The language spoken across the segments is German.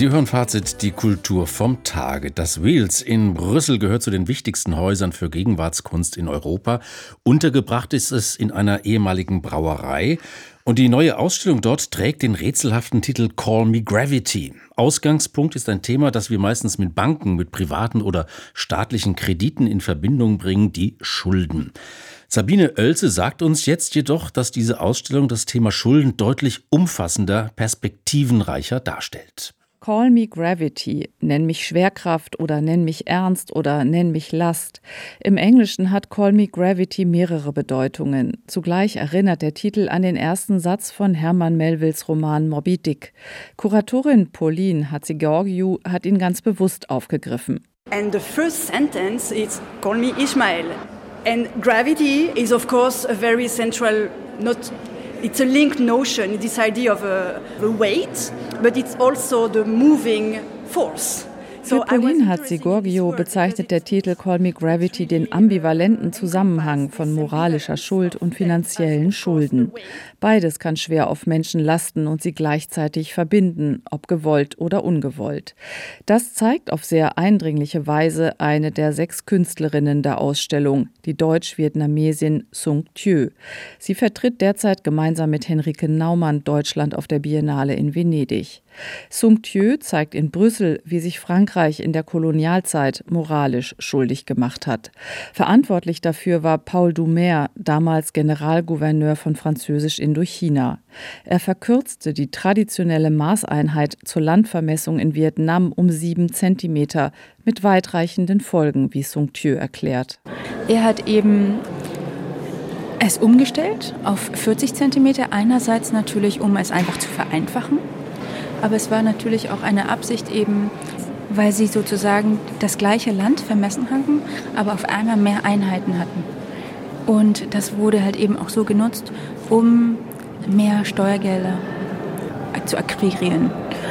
Sie hören Fazit, die Kultur vom Tage. Das Wheels in Brüssel gehört zu den wichtigsten Häusern für Gegenwartskunst in Europa. Untergebracht ist es in einer ehemaligen Brauerei. Und die neue Ausstellung dort trägt den rätselhaften Titel Call Me Gravity. Ausgangspunkt ist ein Thema, das wir meistens mit Banken, mit privaten oder staatlichen Krediten in Verbindung bringen, die Schulden. Sabine Oelze sagt uns jetzt jedoch, dass diese Ausstellung das Thema Schulden deutlich umfassender, perspektivenreicher darstellt. Call me Gravity, nenn mich Schwerkraft oder nenn mich Ernst oder nenn mich Last. Im Englischen hat Call me Gravity mehrere Bedeutungen. Zugleich erinnert der Titel an den ersten Satz von Herman Melvilles Roman Moby Dick. Kuratorin Pauline Hatzigeorgiou hat ihn ganz bewusst aufgegriffen. And the first sentence is Call me Ishmael. And gravity is of course a very central note. It's a linked notion, this idea of a weight, but it's also the moving force. Für Pauline Hatzigeorgiou bezeichnet der Titel Call Me Gravity den ambivalenten Zusammenhang von moralischer Schuld und finanziellen Schulden. Beides kann schwer auf Menschen lasten und sie gleichzeitig verbinden, ob gewollt oder ungewollt. Das zeigt auf sehr eindringliche Weise eine der 6 Künstlerinnen der Ausstellung, die Deutsch-Vietnamesin Sung Thieu. Sie vertritt derzeit gemeinsam mit Henrike Naumann Deutschland auf der Biennale in Venedig. Sung Thieu zeigt in Brüssel, wie sich Frankreich in der Kolonialzeit moralisch schuldig gemacht hat. Verantwortlich dafür war Paul Doumer, damals Generalgouverneur von Französisch Indochina. Er verkürzte die traditionelle Maßeinheit zur Landvermessung in Vietnam um 7 Zentimeter mit weitreichenden Folgen, wie Sung Thieu erklärt. Er hat eben es umgestellt auf 40 Zentimeter, einerseits natürlich, um es einfach zu vereinfachen. Aber es war natürlich auch eine Absicht eben, weil sie sozusagen das gleiche Land vermessen hatten, aber auf einmal mehr Einheiten hatten. Und das wurde halt eben auch so genutzt, um mehr Steuergelder zu akquirieren.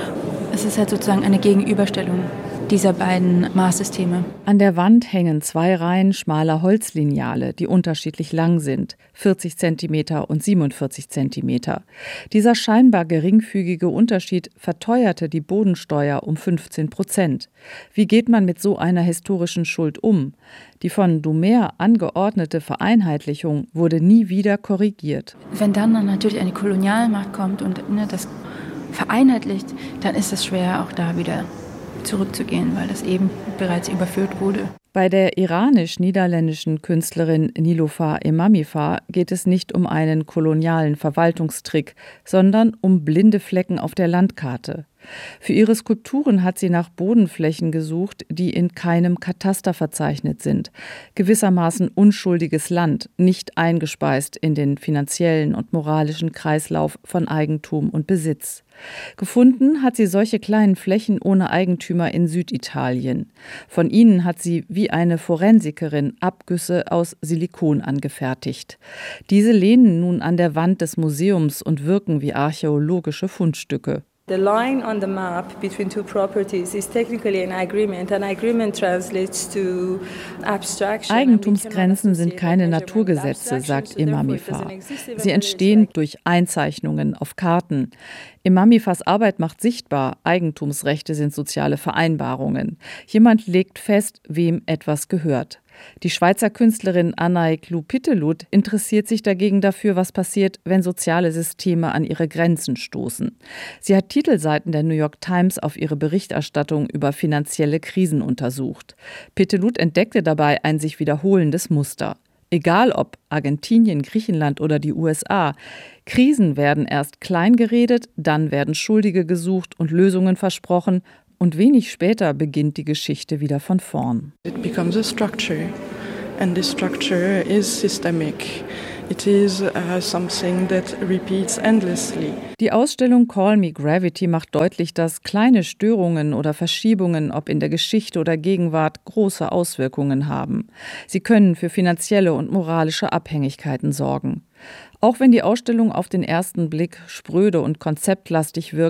Es ist halt sozusagen eine Gegenüberstellung dieser beiden Maßsysteme. An der Wand hängen 2 Reihen schmaler Holzlineale, die unterschiedlich lang sind, 40 cm und 47 cm. Dieser scheinbar geringfügige Unterschied verteuerte die Bodensteuer um 15%. Wie geht man mit so einer historischen Schuld um? Die von Doumer angeordnete Vereinheitlichung wurde nie wieder korrigiert. Wenn dann natürlich eine Kolonialmacht kommt und das vereinheitlicht, dann ist es schwer, auch da wieder zurückzugehen, weil das eben bereits überführt wurde. Bei der iranisch-niederländischen Künstlerin Niloufar Emamifar geht es nicht um einen kolonialen Verwaltungstrick, sondern um blinde Flecken auf der Landkarte. Für ihre Skulpturen hat sie nach Bodenflächen gesucht, die in keinem Kataster verzeichnet sind. Gewissermaßen unschuldiges Land, nicht eingespeist in den finanziellen und moralischen Kreislauf von Eigentum und Besitz. Gefunden hat sie solche kleinen Flächen ohne Eigentümer in Süditalien. Von ihnen hat sie wie eine Forensikerin Abgüsse aus Silikon angefertigt. Diese lehnen nun an der Wand des Museums und wirken wie archäologische Fundstücke. The line on the map between 2 properties is technically an agreement. An agreement translates to abstraction. Eigentumsgrenzen sind keine Naturgesetze, sagt Emamifar. Sie entstehen durch Einzeichnungen auf Karten. Emamifars Arbeit macht sichtbar, Eigentumsrechte sind soziale Vereinbarungen. Jemand legt fest, wem etwas gehört. Die Schweizer Künstlerin Anaïk Lou-Pittelut interessiert sich dagegen dafür, was passiert, wenn soziale Systeme an ihre Grenzen stoßen. Sie hat Titelseiten der New York Times auf ihre Berichterstattung über finanzielle Krisen untersucht. Pittelut entdeckte dabei ein sich wiederholendes Muster. Egal ob Argentinien, Griechenland oder die USA, Krisen werden erst klein geredet, dann werden Schuldige gesucht und Lösungen versprochen. Und wenig später beginnt die Geschichte wieder von vorn. It becomes a structure, and this structure is systemic. It is something that repeats endlessly. Die Ausstellung Call Me Gravity macht deutlich, dass kleine Störungen oder Verschiebungen, ob in der Geschichte oder Gegenwart, große Auswirkungen haben. Sie können für finanzielle und moralische Abhängigkeiten sorgen. Auch wenn die Ausstellung auf den ersten Blick spröde und konzeptlastig wirkt,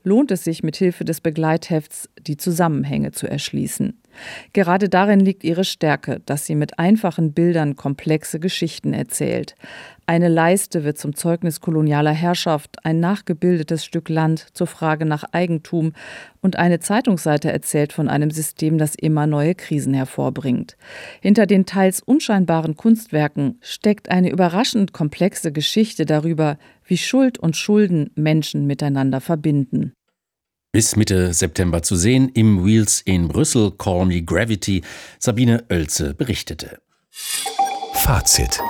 lohnt es sich, mit Hilfe des Begleithefts die Zusammenhänge zu erschließen. Gerade darin liegt ihre Stärke, dass sie mit einfachen Bildern komplexe Geschichten erzählt. Eine Leiste wird zum Zeugnis kolonialer Herrschaft, ein nachgebildetes Stück Land zur Frage nach Eigentum und eine Zeitungsseite erzählt von einem System, das immer neue Krisen hervorbringt. Hinter den teils unscheinbaren Kunstwerken steckt eine überraschend komplexe Geschichte darüber, wie Schuld und Schulden Menschen miteinander verbinden. Bis Mitte September zu sehen im Wheels in Brüssel, Call Me Gravity. Sabine Oelze berichtete. Fazit.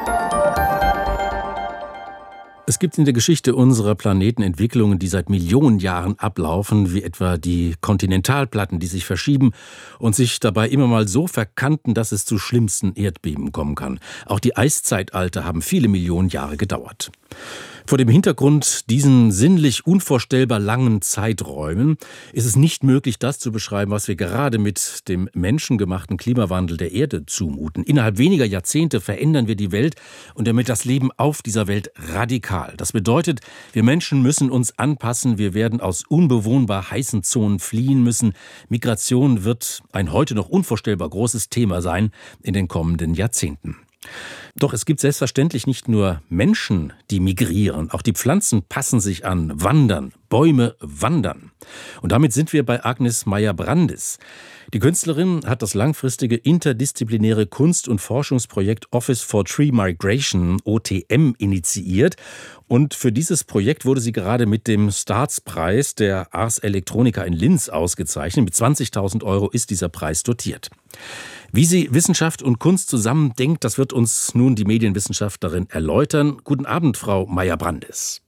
Es gibt in der Geschichte unserer Planeten Entwicklungen, die seit Millionen Jahren ablaufen, wie etwa die Kontinentalplatten, die sich verschieben und sich dabei immer mal so verkanten, dass es zu schlimmsten Erdbeben kommen kann. Auch die Eiszeitalter haben viele Millionen Jahre gedauert. Vor dem Hintergrund diesen sinnlich unvorstellbar langen Zeiträumen ist es nicht möglich, das zu beschreiben, was wir gerade mit dem menschengemachten Klimawandel der Erde zumuten. Innerhalb weniger Jahrzehnte verändern wir die Welt und damit das Leben auf dieser Welt radikal. Das bedeutet, wir Menschen müssen uns anpassen, wir werden aus unbewohnbar heißen Zonen fliehen müssen. Migration wird ein heute noch unvorstellbar großes Thema sein in den kommenden Jahrzehnten. Doch es gibt selbstverständlich nicht nur Menschen, die migrieren. Auch die Pflanzen passen sich an, wandern, Bäume wandern. Und damit sind wir bei Agnes Meyer-Brandis. Die Künstlerin hat das langfristige interdisziplinäre Kunst- und Forschungsprojekt Office for Tree Migration, OTM, initiiert. Und für dieses Projekt wurde sie gerade mit dem Staatspreis der Ars Electronica in Linz ausgezeichnet. Mit 20.000 € ist dieser Preis dotiert. Wie sie Wissenschaft und Kunst zusammendenkt, das wird uns nun die Medienwissenschaftlerin erläutern. Guten Abend, Frau Meyer-Brandis.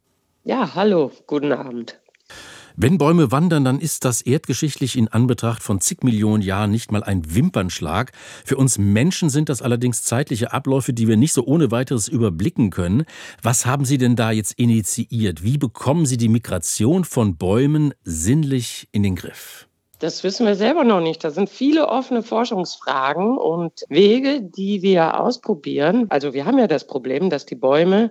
Ja, hallo, guten Abend. Wenn Bäume wandern, dann ist das erdgeschichtlich in Anbetracht von zig Millionen Jahren nicht mal ein Wimpernschlag. Für uns Menschen sind das allerdings zeitliche Abläufe, die wir nicht so ohne weiteres überblicken können. Was haben Sie denn da jetzt initiiert? Wie bekommen Sie die Migration von Bäumen sinnlich in den Griff? Das wissen wir selber noch nicht. Da sind viele offene Forschungsfragen und Wege, die wir ausprobieren. Also wir haben ja das Problem, dass die Bäume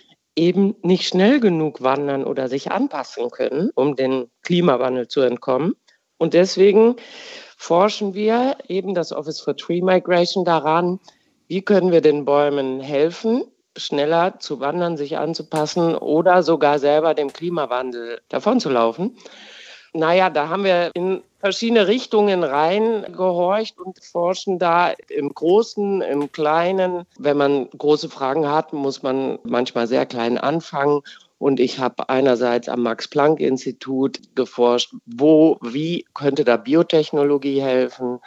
eben nicht schnell genug wandern oder sich anpassen können, um den Klimawandel zu entkommen. Und deswegen forschen wir eben das Office for Tree Migration daran, wie können wir den Bäumen helfen, schneller zu wandern, sich anzupassen oder sogar selber dem Klimawandel davonzulaufen. Naja, da haben wir in verschiedene Richtungen reingehorcht und forschen da im Großen, im Kleinen. Wenn man große Fragen hat, muss man manchmal sehr klein anfangen. Und ich habe einerseits am Max-Planck-Institut geforscht, wie könnte da Biotechnologie helfen.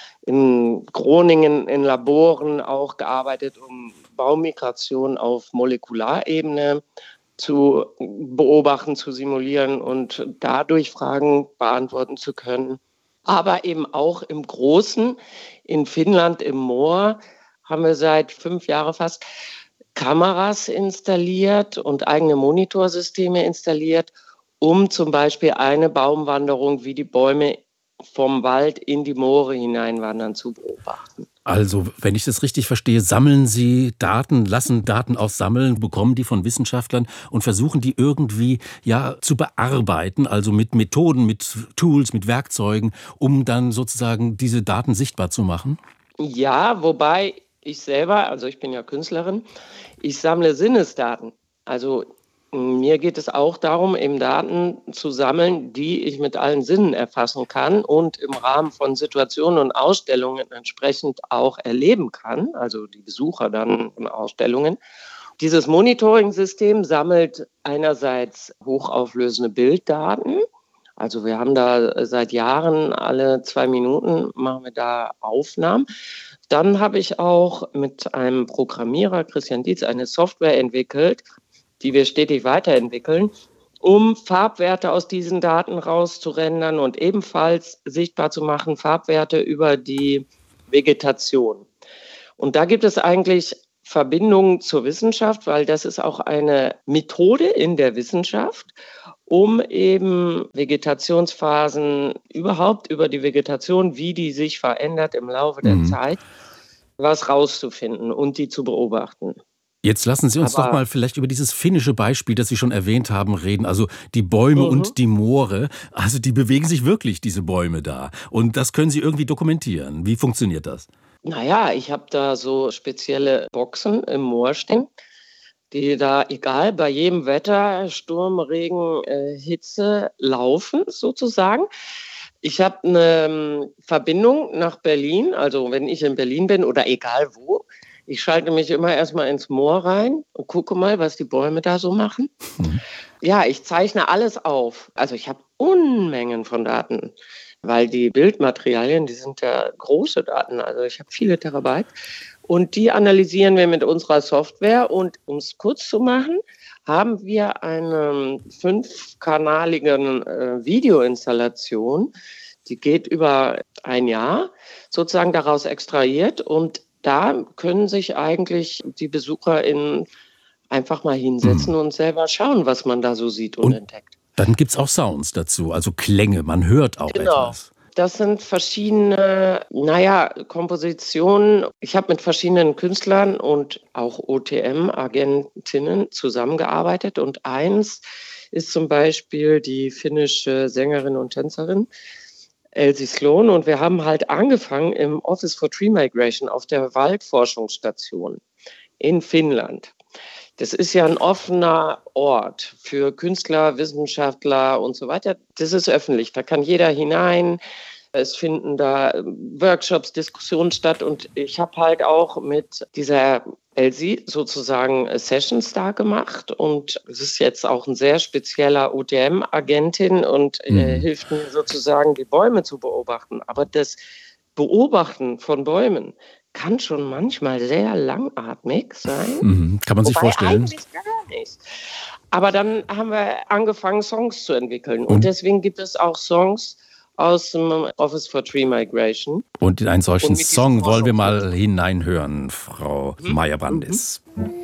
In Groningen in Laboren auch gearbeitet, um Baummigration auf Molekularebene zu beobachten, zu simulieren und dadurch Fragen beantworten zu können. Aber eben auch im Großen, in Finnland im Moor, haben wir seit 5 Jahren fast Kameras installiert und eigene Monitorsysteme installiert, um zum Beispiel eine Baumwanderung, wie die Bäume vom Wald in die Moore hineinwandern, zu beobachten. Also, wenn ich das richtig verstehe, sammeln Sie Daten, lassen Daten auch sammeln, bekommen die von Wissenschaftlern und versuchen die irgendwie zu bearbeiten, also mit Methoden, mit Tools, mit Werkzeugen, um dann sozusagen diese Daten sichtbar zu machen? Ja, wobei ich selber, also ich bin ja Künstlerin, ich sammle Sinnesdaten. Also mir geht es auch darum, eben Daten zu sammeln, die ich mit allen Sinnen erfassen kann und im Rahmen von Situationen und Ausstellungen entsprechend auch erleben kann, also die Besucher dann in Ausstellungen. Dieses Monitoring-System sammelt einerseits hochauflösende Bilddaten. Also wir haben da seit Jahren, alle 2 Minuten machen wir da Aufnahmen. Dann habe ich auch mit einem Programmierer, Christian Dietz, eine Software entwickelt, die wir stetig weiterentwickeln, um Farbwerte aus diesen Daten rauszurendern und ebenfalls sichtbar zu machen, Farbwerte über die Vegetation. Und da gibt es eigentlich Verbindungen zur Wissenschaft, weil das ist auch eine Methode in der Wissenschaft, um eben Vegetationsphasen, überhaupt über die Vegetation, wie die sich verändert im Laufe der Zeit, was rauszufinden und die zu beobachten. Jetzt lassen Sie uns doch mal vielleicht über dieses finnische Beispiel, das Sie schon erwähnt haben, reden. Also die Bäume und die Moore, also die bewegen sich wirklich, diese Bäume da. Und das können Sie irgendwie dokumentieren. Wie funktioniert das? Naja, ich habe da so spezielle Boxen im Moor stehen, die da, egal, bei jedem Wetter, Sturm, Regen, Hitze, laufen sozusagen. Ich habe eine Verbindung nach Berlin, also wenn ich in Berlin bin oder egal wo. Ich schalte mich immer erstmal ins Moor rein und gucke mal, was die Bäume da so machen. Ja, ich zeichne alles auf. Also ich habe Unmengen von Daten, weil die Bildmaterialien, die sind ja große Daten, also ich habe viele Terabyte. Und die analysieren wir mit unserer Software. Und um es kurz zu machen, haben wir eine 5-kanalige Videoinstallation, die geht über ein Jahr, sozusagen daraus extrahiert. Und da können sich eigentlich die BesucherInnen einfach mal hinsetzen und selber schauen, was man da so sieht und entdeckt. Dann gibt es auch Sounds dazu, also Klänge, man hört auch etwas. Das sind verschiedene, Kompositionen. Ich habe mit verschiedenen Künstlern und auch OTM-Agentinnen zusammengearbeitet. Und eins ist zum Beispiel die finnische Sängerin und Tänzerin Elsie Sloan. Und wir haben halt angefangen im Office for Tree Migration auf der Waldforschungsstation in Finnland. Das ist ja ein offener Ort für Künstler, Wissenschaftler und so weiter. Das ist öffentlich, da kann jeder hinein. Es finden da Workshops, Diskussionen statt. Und ich habe halt auch mit dieser Elsie sozusagen Sessions da gemacht. Und es ist jetzt auch ein sehr spezieller OTM-Agentin und hilft mir sozusagen, die Bäume zu beobachten. Aber das Beobachten von Bäumen kann schon manchmal sehr langatmig sein. Kann man sich vorstellen. Eigentlich gar nicht. Aber dann haben wir angefangen, Songs zu entwickeln. Und deswegen gibt es auch Songs aus dem Office for Tree Migration. Und in einen solchen Song wollen wir mal hineinhören, Frau Meyer-Brandis.